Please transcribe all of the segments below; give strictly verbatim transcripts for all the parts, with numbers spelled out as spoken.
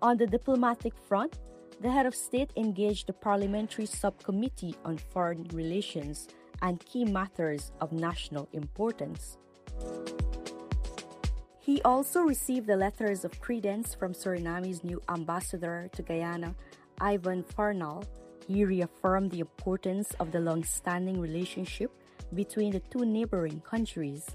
On the diplomatic front, the head of state engaged the Parliamentary Subcommittee on Foreign Relations and key matters of national importance. He also received the letters of credence from Suriname's new ambassador to Guyana, Ivan Farnall. He reaffirmed the importance of the long-standing relationship between the two neighboring countries.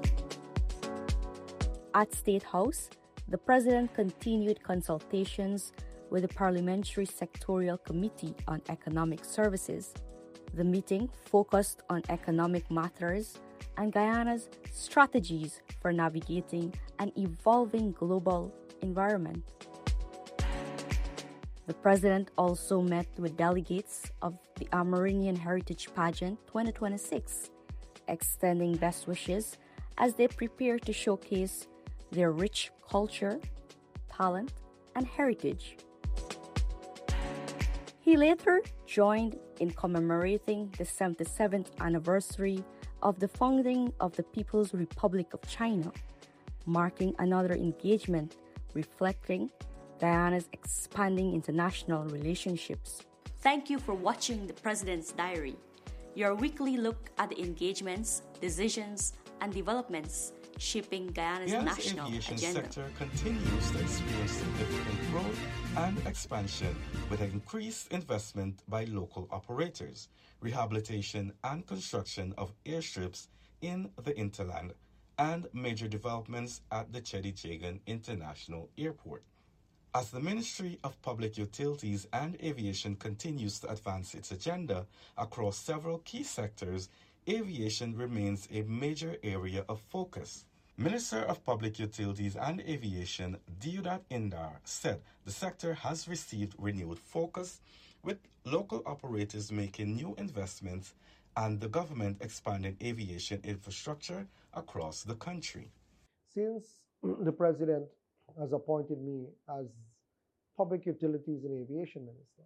At State House, the President continued consultations with the Parliamentary Sectorial Committee on Economic Services. The meeting focused on economic matters and Guyana's strategies for navigating an evolving global environment. The President also met with delegates of the Amerindian Heritage Pageant twenty twenty-six, extending best wishes as they prepare to showcase their rich culture, talent, and heritage. He later joined in commemorating the seventy-seventh anniversary of the founding of the People's Republic of China, marking another engagement reflecting Guyana's expanding international relationships. Thank you for watching the President's Diary, your weekly look at the engagements, decisions, and developments shaping Guyana's Guyana's national aviation agenda. sector continues to experience significant growth and expansion with increased investment by local operators, rehabilitation and construction of airstrips in the hinterland, and major developments at the Cheddi Jagan International Airport. As the Ministry of Public Utilities and Aviation continues to advance its agenda across several key sectors, aviation remains a major area of focus. Minister of Public Utilities and Aviation Deodat Indar said the sector has received renewed focus, with local operators making new investments and the government expanding aviation infrastructure across the country. Since the President has appointed me as Public Utilities and Aviation Minister,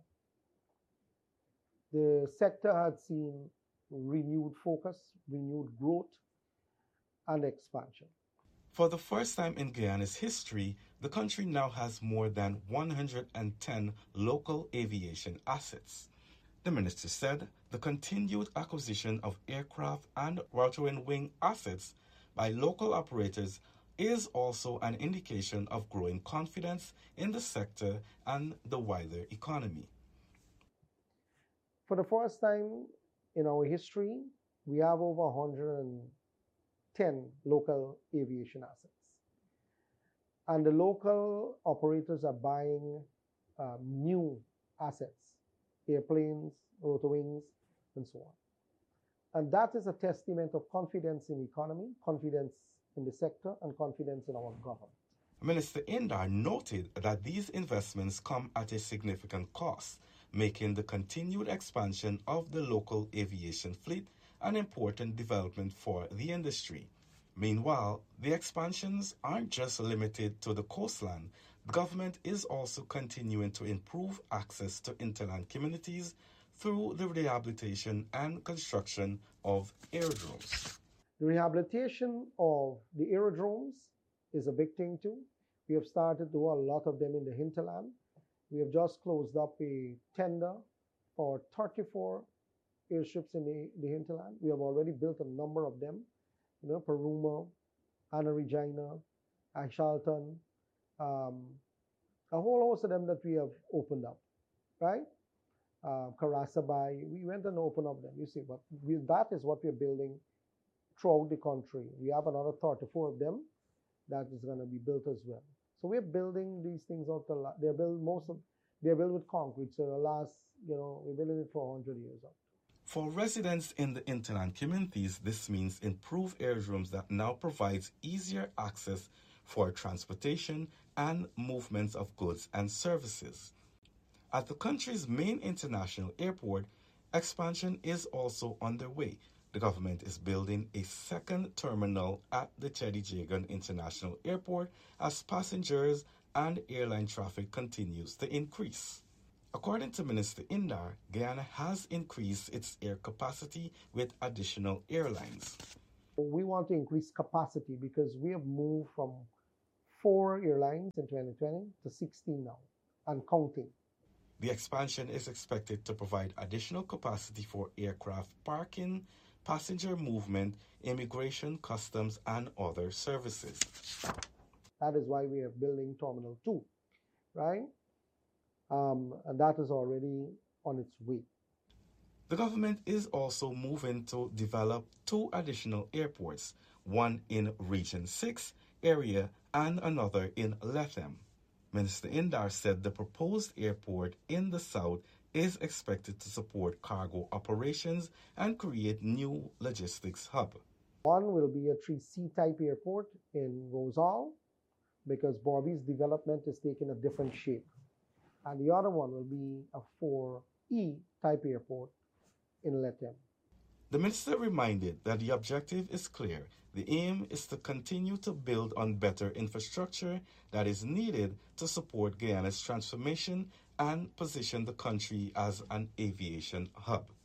the sector had seen renewed focus, renewed growth, and expansion. For the first time in Guyana's history, the country now has more than one hundred ten local aviation assets. The minister said the continued acquisition of aircraft and rotary wing assets by local operators is also an indication of growing confidence in the sector and the wider economy. For the first time in our history, we have over one hundred ten local aviation assets. And the local operators are buying uh, new assets, airplanes, rotor wings, and so on. And that is a testament of confidence in the economy, confidence in the sector, and confidence in our government. Minister Indar noted that these investments come at a significant cost, making the continued expansion of the local aviation fleet an important development for the industry. Meanwhile, the expansions aren't just limited to the coastline. The government is also continuing to improve access to hinterland communities through the rehabilitation and construction of aerodromes. The rehabilitation of the aerodromes is a big thing too. We have started to do a lot of them in the hinterland. We have just closed up a tender for thirty-four airships in the, the hinterland. We have already built a number of them, you know, Paruma, Anna Regina, Ashalton, um, a whole host of them that we have opened up, right? Uh, Karasabai, we went and opened up them, you see, but we, that is what we're building throughout the country. We have another thirty-four of them that is going to be built as well. So we're building these things out. The they're built most of they're built with concrete. So the last, you know, we're building it for one hundred years out. For residents in the hinterland communities, this means improved aerodromes that now provides easier access for transportation and movements of goods and services. At the country's main international airport, expansion is also underway. The government is building a second terminal at the Cheddi Jagan International Airport as passengers and airline traffic continues to increase. According to Minister Indar, Guyana has increased its air capacity with additional airlines. We want to increase capacity because we have moved from four airlines in twenty twenty to sixteen now. and counting. The expansion is expected to provide additional capacity for aircraft parking, passenger movement, immigration, customs, and other services. That is why we are building Terminal two, right? Um, and that is already on its way. The government is also moving to develop two additional airports, one in Region six area and another in Lethem. Minister Indar said the proposed airport in the south is expected to support cargo operations and create new logistics hub. One will be a three C type airport in Rosal because Bobby's development is taking a different shape. And the other one will be a four E type airport in Lethem. The minister reminded that the objective is clear. The aim is to continue to build on better infrastructure that is needed to support Guyana's transformation and position the country as an aviation hub.